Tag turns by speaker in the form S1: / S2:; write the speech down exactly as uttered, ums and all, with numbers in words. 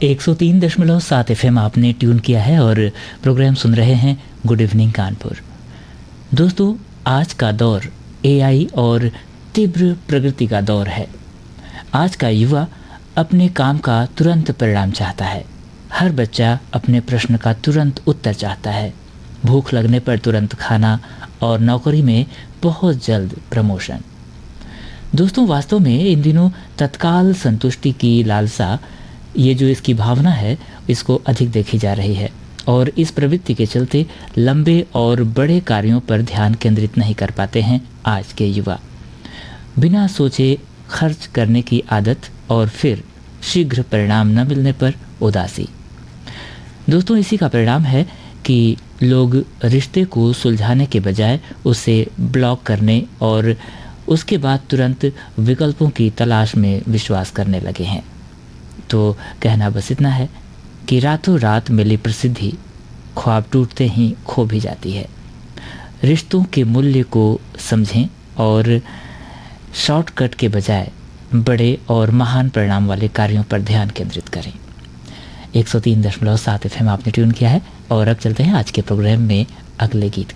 S1: एक सौ तीन दशमलव सात एफएम आपने ट्यून किया है और प्रोग्राम सुन रहे हैं गुड इवनिंग कानपुर। दोस्तों, आज का दौर एआई और तीव्र प्रगति का दौर है। आज का युवा अपने काम का तुरंत परिणाम चाहता है। हर बच्चा अपने प्रश्न का तुरंत उत्तर चाहता है। भूख लगने पर तुरंत खाना और नौकरी में बहुत जल्द प्रमोशन। दोस्तों, वास्तव में इन दिनों तत्काल संतुष्टि की लालसा, ये जो इसकी भावना है, इसको अधिक देखी जा रही है और इस प्रवृत्ति के चलते लंबे और बड़े कार्यों पर ध्यान केंद्रित नहीं कर पाते हैं आज के युवा। बिना सोचे खर्च करने की आदत और फिर शीघ्र परिणाम न मिलने पर उदासी। दोस्तों, इसी का परिणाम है कि लोग रिश्ते को सुलझाने के बजाय उसे ब्लॉक करने और उसके बाद तुरंत विकल्पों की तलाश में विश्वास करने लगे हैं। तो कहना बस इतना है कि रातों रात मिली प्रसिद्धि ख्वाब टूटते ही खो भी जाती है। रिश्तों के मूल्य को समझें और शॉर्टकट के बजाय बड़े और महान परिणाम वाले कार्यों पर ध्यान केंद्रित करें। एक सौ तीन दशमलव सात एफएम आपने ट्यून किया है और अब चलते हैं आज के प्रोग्राम में अगले गीत